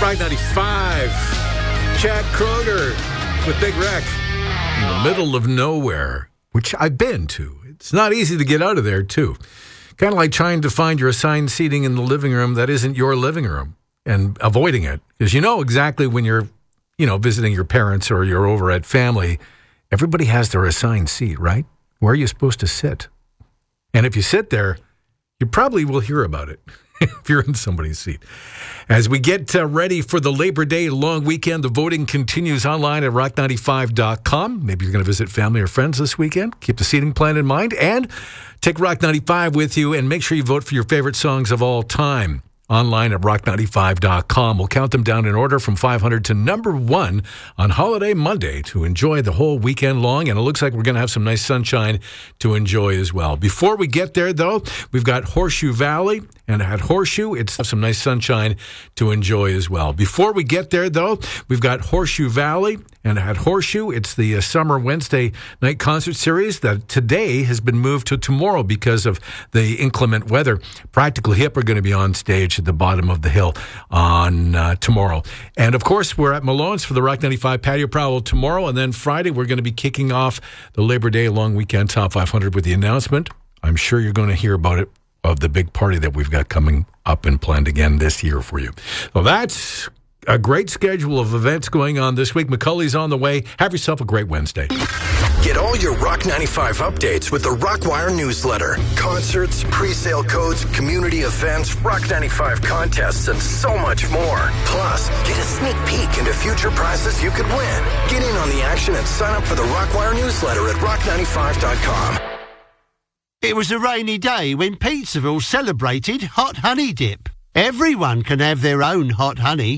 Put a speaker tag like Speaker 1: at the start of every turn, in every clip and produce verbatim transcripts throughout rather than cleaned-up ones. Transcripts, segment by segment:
Speaker 1: Rock ninety-five. Chad Kroger with Big Wreck. In the middle of nowhere, which I've been to. It's not easy to get out of there, too. Kind of like trying to find your assigned seating in the living room that isn't your living room and avoiding it. Because you know exactly when you're, you know, visiting your parents or you're over at family, everybody has their assigned seat, right? Where are you supposed to sit? And if you sit there, you probably will hear about it if you're in somebody's seat. As we get uh, ready for the Labor Day long weekend, the voting continues online at rock ninety-five dot com. Maybe you're going to visit family or friends this weekend. Keep the seating plan in mind and take Rock ninety-five with you and make sure you vote for your favorite songs of all time. Online at rock ninety-five dot com. We'll count them down in order from five hundred to number one on Holiday Monday to enjoy the whole weekend long. And it looks like we're going to have some nice sunshine to enjoy as well. Before we get there, though, we've got Horseshoe Valley. And at Horseshoe, it's some nice sunshine to enjoy as well. Before we get there, though, we've got Horseshoe Valley. And at Horseshoe, it's the uh, Summer Wednesday night concert series that today has been moved to tomorrow because of the inclement weather. Practical Hip are going to be on stage at the bottom of the hill on uh, tomorrow. And, of course, we're at Malone's for the Rock ninety-five Patio Prowl tomorrow. And then Friday, we're going to be kicking off the Labor Day long weekend Top five hundred with the announcement. I'm sure you're going to hear about it, of the big party that we've got coming up and planned again this year for you. Well, that's a great schedule of events going on this week. McCulley's on the way. Have yourself a great Wednesday.
Speaker 2: Get all your Rock ninety-five updates with the Rockwire newsletter. Concerts, pre-sale codes, community events, Rock ninety-five contests, and so much more. Plus, get a sneak peek into future prizes you could win. Get in on the action and sign up for the Rockwire newsletter at rock ninety-five dot com.
Speaker 3: It was a rainy day when Pizzaville celebrated Hot Honey Dip. Everyone can have their own hot honey.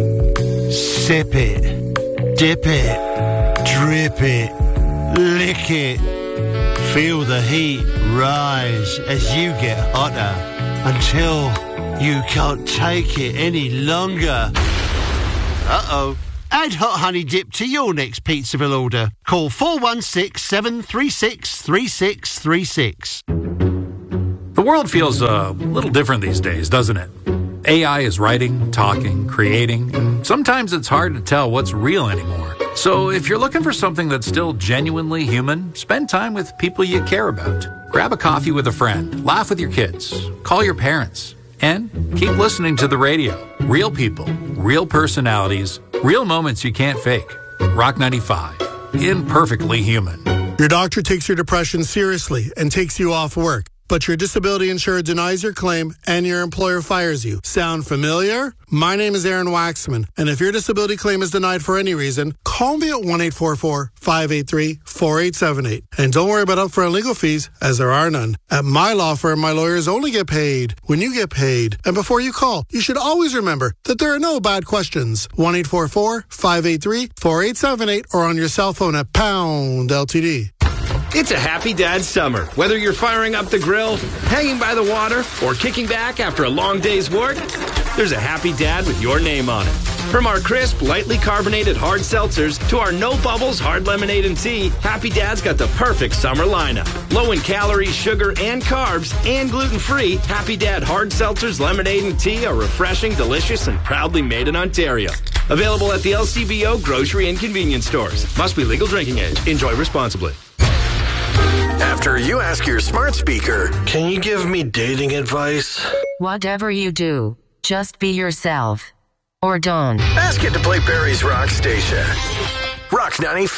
Speaker 3: Sip it, dip it, drip it, lick it. Feel the heat rise as you get hotter until you can't take it any longer. Uh-oh. Add Hot Honey Dip to your next Pizzaville order. Call four one six, seven three six, three six three six.
Speaker 4: The world feels a little different these days, doesn't it? A I is writing, talking, creating, and sometimes it's hard to tell what's real anymore. So if you're looking for something that's still genuinely human, spend time with people you care about. Grab a coffee with a friend, laugh with your kids, call your parents, and keep listening to the radio. Real people, real personalities, real moments you can't fake. Rock ninety-five. Imperfectly human.
Speaker 5: Your doctor takes your depression seriously and takes you off work, but your disability insurer denies your claim and your employer fires you. Sound familiar? My name is Aaron Waxman, and if your disability claim is denied for any reason, call me at one eight four four, five eight three, four eight seven eight. And don't worry about upfront legal fees, as there are none. At my law firm, my lawyers only get paid when you get paid. And before you call, you should always remember that there are no bad questions. one eight four four, five eight three, four eight seven eight or on your cell phone at pound L T D.
Speaker 6: It's a happy dad summer. Whether you're firing up the grill, hanging by the water, or kicking back after a long day's work, there's a happy dad with your name on it. From our crisp, lightly carbonated hard seltzers to our no bubbles hard lemonade and tea, Happy Dad's got the perfect summer lineup. Low in calories, sugar, and carbs, and gluten-free, Happy Dad hard seltzers, lemonade, and tea are refreshing, delicious, and proudly made in Ontario. Available at the L C B O grocery and convenience stores. Must be legal drinking age. Enjoy responsibly.
Speaker 2: After you ask your smart speaker, can you give me dating advice?
Speaker 7: Whatever you do, just be yourself. Or don't.
Speaker 2: Ask it to play Barry's Rock Station. Rock ninety-five.